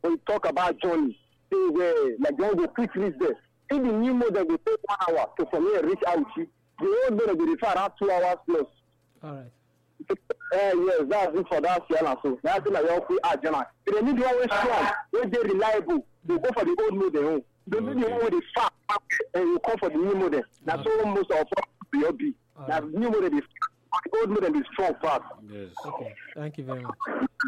when you talk about journey, they were like they will quick reach there. In the new model, they take 1 hour to from here reach Auchi. The old model will require around 2 hours plus. All right. Yes, that's it for that year. So that's like your free agenda. They need one way strong, when they reliable, they go for the old model. They need the one with the fast, and you come for the new model. That's all most of your be. That new model is the old model is strong fast. Yes. Okay. Thank you very much.